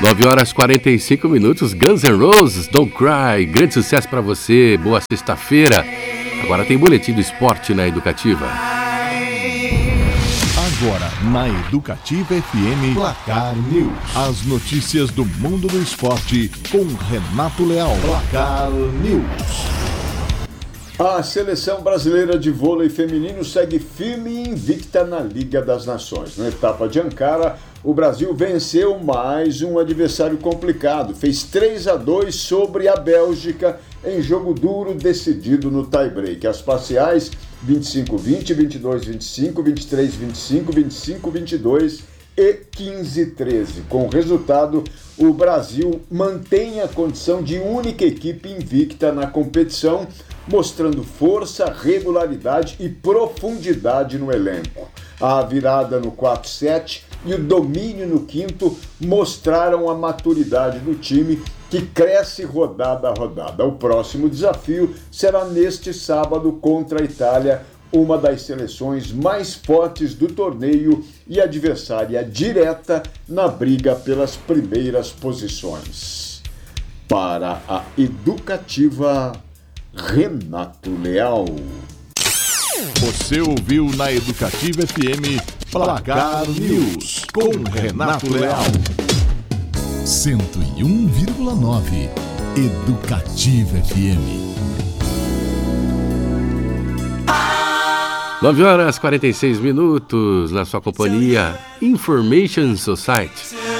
9 horas 45 minutos, Guns N' Roses, Don't Cry, grande sucesso pra você, boa sexta-feira. Agora tem boletim do esporte na Educativa. Agora, na Educativa FM, Placar News. As notícias do mundo do esporte com Renato Leal. Placar News. A seleção brasileira de vôlei feminino segue firme e invicta na Liga das Nações. Na etapa de Ankara, o Brasil venceu mais um adversário complicado. Fez 3-2 sobre a Bélgica em jogo duro decidido no tie-break. As parciais 25-20, 22-25, 23-25, 25-22 e 15-13. Com o resultado, o Brasil mantém a condição de única equipe invicta na competição, mostrando força, regularidade e profundidade no elenco. A virada no 4-7 e o domínio no quinto mostraram a maturidade do time, que cresce rodada a rodada. O próximo desafio será neste sábado contra a Itália, uma das seleções mais fortes do torneio e adversária direta na briga pelas primeiras posições. Para a Educativa, Renato Leal. Você ouviu na Educativa FM Placar News com Renato Leal. 101,9 Educativa FM. 9 horas 46 minutos na sua companhia Information Society.